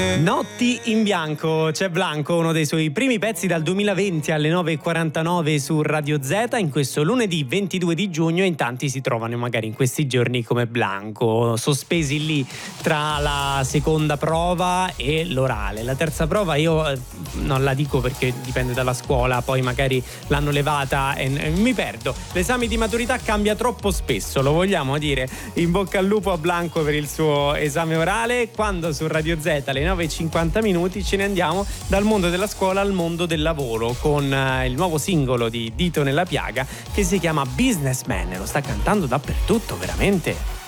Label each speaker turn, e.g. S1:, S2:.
S1: Notti in bianco, c'è Blanco, uno dei suoi primi pezzi dal 2020 alle 9.49 su Radio Z in questo lunedì 22 di giugno, e in tanti si trovano magari in questi giorni come Blanco, sospesi lì tra la seconda prova e l'orale. La terza prova io non la dico perché dipende dalla scuola, poi magari l'hanno levata e mi perdo. L'esame di maturità cambia troppo spesso, lo vogliamo dire. In bocca al lupo a Blanco per il suo esame orale, quando su Radio Z alle 9.50 ce ne andiamo dal mondo della scuola al mondo del lavoro con il nuovo singolo di Dito Nella Piaga che si chiama Businessman e lo sta cantando dappertutto, veramente.